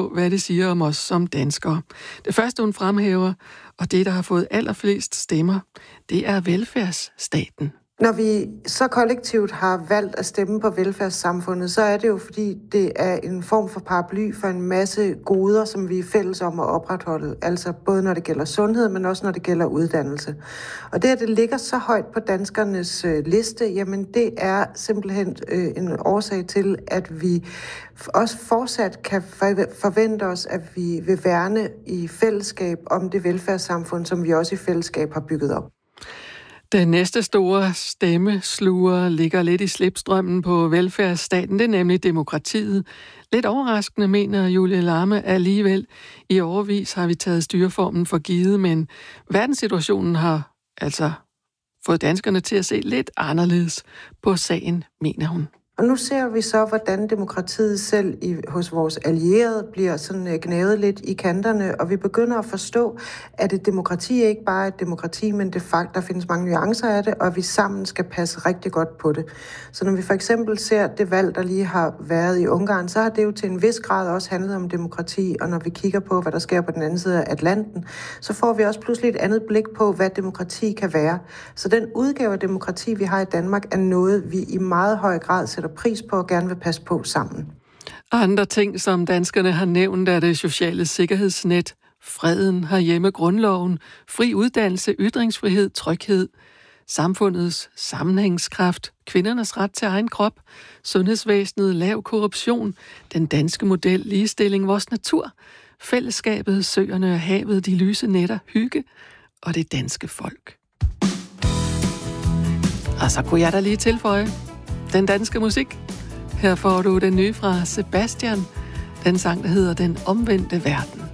på, hvad det siger om os som danskere. Det første, hun fremhæver, og det, der har fået allerflest stemmer, det er velfærdsstaten. Når vi så kollektivt har valgt at stemme på velfærdssamfundet, så er det jo, fordi det er en form for paraply for en masse goder, som vi er fælles om at opretholde. Altså både når det gælder sundhed, men også når det gælder uddannelse. Og det, at det ligger så højt på danskernes liste, jamen det er simpelthen en årsag til, at vi også fortsat kan forvente os, at vi vil værne i fællesskab om det velfærdssamfund, som vi også i fællesskab har bygget op. Den næste store stemmesluger ligger lidt i slipstrømmen på velfærdsstaten. Det er nemlig demokratiet. Lidt overraskende, mener Julie Larme alligevel. I årevis har vi taget styreformen for givet, men verdenssituationen har altså fået danskerne til at se lidt anderledes på sagen, mener hun. Og nu ser vi så, hvordan demokratiet selv hos vores allierede bliver sådan gnavet lidt i kanterne, og vi begynder at forstå, at et demokrati ikke bare er et demokrati, men der findes mange nuancer af det, og at vi sammen skal passe rigtig godt på det. Så når vi for eksempel ser det valg, der lige har været i Ungarn, så har det jo til en vis grad også handlet om demokrati, og når vi kigger på, hvad der sker på den anden side af Atlanten, så får vi også pludselig et andet blik på, hvad demokrati kan være. Så den udgave af demokrati, vi har i Danmark, er noget, vi i meget høj grad sætter pris på og gerne vil passe på sammen. Andre ting, som danskerne har nævnt, er det sociale sikkerhedsnet, freden herhjemme, grundloven, fri uddannelse, ytringsfrihed, tryghed, samfundets sammenhængskraft, kvindernes ret til egen krop, sundhedsvæsenet, lav korruption, den danske model, ligestilling, vores natur, fællesskabet, søerne og havet, de lyse nætter, hygge og det danske folk. Og så kunne jeg da lige tilføje den danske musik. Her får du den nye fra Sebastian. Den sang, der hedder Den omvendte verden.